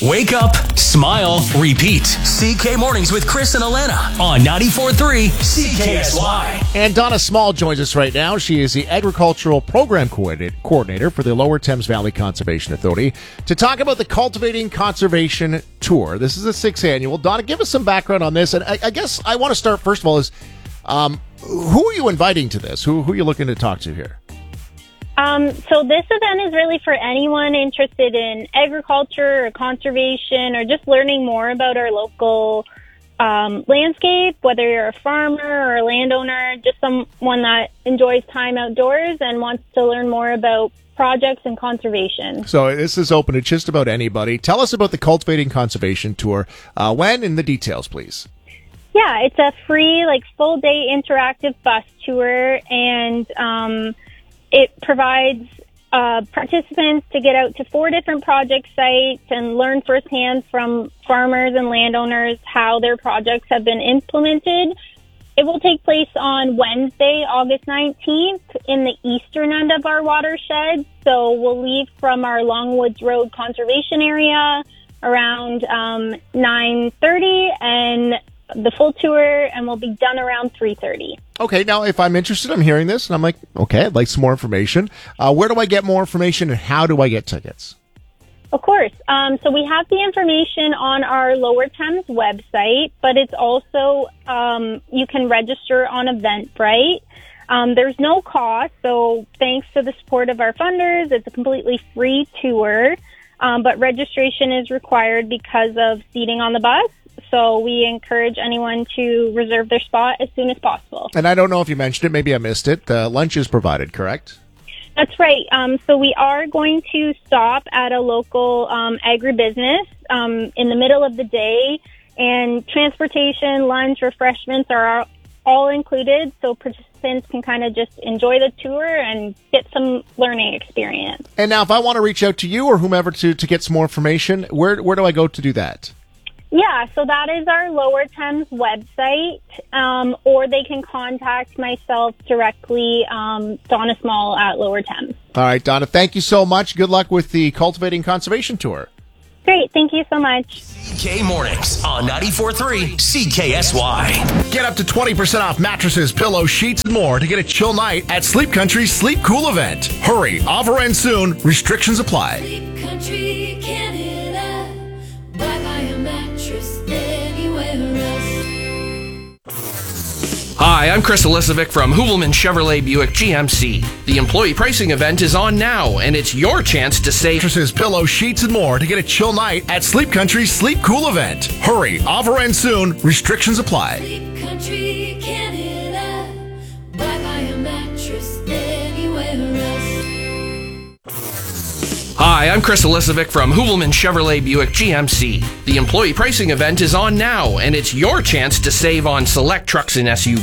Wake up, smile, repeat. CK Mornings with Chris and Alana on 94.3 CKSY. And Donna Small joins us right now. She is the Agricultural Program Coordinator for the Lower Thames Valley Conservation Authority to talk about the Cultivating Conservation Tour. This is the 6th annual. Donna, give us some background on this. And I guess I want to start, first of all, is who are you inviting to this? Who are you looking to talk to here? So this event is really for anyone interested in agriculture or conservation or just learning more about our local landscape, whether you're a farmer or a landowner, just someone that enjoys time outdoors and wants to learn more about projects and conservation. So this is open to just about anybody. Tell us about the Cultivating Conservation Tour. When and the details, please. Yeah, it's a free, full-day interactive bus tour, and it provides participants to get out to 4 different project sites and learn firsthand from farmers and landowners how their projects have been implemented. It will take place on Wednesday, August 19th in the eastern end of our watershed. So we'll leave from our Longwoods Road conservation area around 9:30 and the full tour, and we'll be done around 3:30. Okay, now if I'm interested, I'm hearing this, and I'm like, okay, I'd like some more information. Where do I get more information, and how do I get tickets? Of course. So we have the information on our Lower Thames website, but it's also, you can register on Eventbrite. There's no cost, so thanks to the support of our funders, it's a completely free tour, but registration is required because of seating on the bus. So we encourage anyone to reserve their spot as soon as possible. And I don't know if you mentioned it, maybe I missed it. Lunch is provided, correct? That's right. So we are going to stop at a local agribusiness in the middle of the day, and transportation, lunch, refreshments are all included, so participants can kind of just enjoy the tour and get some learning experience. And now if I want to reach out to you or whomever to get some more information, where do I go to do that? Yeah, so that is our Lower Thames website, or they can contact myself directly, Donna Small at Lower Thames. All right, Donna, thank you so much. Good luck with the Cultivating Conservation Tour. Great, thank you so much. CK Mornings on 94.3 CKSY. Get up to 20% off mattresses, pillows, sheets, and more to get a chill night at Sleep Country's Sleep Cool event. Hurry, offer ends soon. Restrictions apply. Sleep Country, Canada. Buy a mattress anywhere else. Hi, I'm Chris Elisovic from Hoovelman Chevrolet Buick GMC. The employee pricing event is on now, and it's your chance to save mattresses, pillows, sheets, and more to get a chill night at Sleep Country's Sleep Cool event. Hurry, offer ends soon. Restrictions apply. Sleep Country, Canada. Buy a mattress anywhere else. Hi, I'm Chris Elisovic from Hoovelman Chevrolet Buick GMC. The employee pricing event is on now, and it's your chance to save on select trucks and SUVs.